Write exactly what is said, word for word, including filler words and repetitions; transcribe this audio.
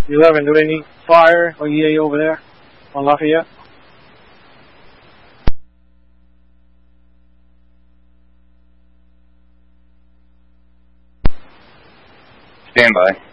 eleven, do they need fire or E A over there on Lafayette? Stand by.